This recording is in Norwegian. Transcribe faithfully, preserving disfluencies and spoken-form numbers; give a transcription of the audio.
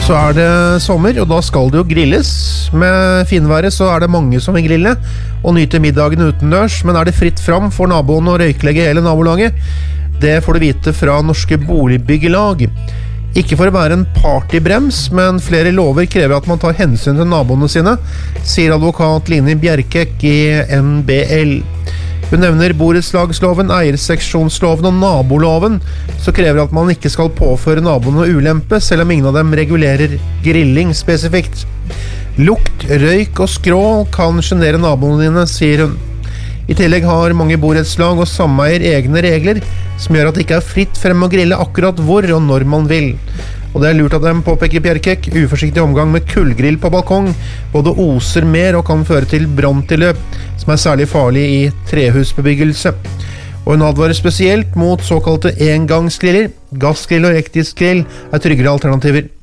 Så er det sommer, og da skal det jo grilles. Med finværet så er det mange som vil grille og nyte middagen utendørs, men er det fritt fram for naboen å røyklegge hele nabolaget? Det får du vite fra Norske Boligbyggelag. Ikke for å være en partybrems, men flere lover krever at man tar hensyn til naboene sine, sier advokat Line Bjerkek i N B L. Hun nevner borettslagsloven, eierseksjonsloven og naboloven, så krever at man ikke skal påføre naboene ulempe, selv om ingen av dem regulerer grilling spesifikt. Lukt, røyk og skrål kan sjenere naboene dine, sier hun. I tillegg har mange borettslag og sameier egne regler, som gjør at det ikke er fritt frem å grille akkurat hvor og når man vil. Og det er lurt av dem, påpeker Bjerkek. Uforsiktig omgang med kullgrill på balkong både oser mer og kan føre til branntilløp, som er særlig farlig i trehusbebyggelse. Og hun advarer spesielt mot såkalte engangsgriller. Gassgrill og elektrisk grill er tryggere alternativer.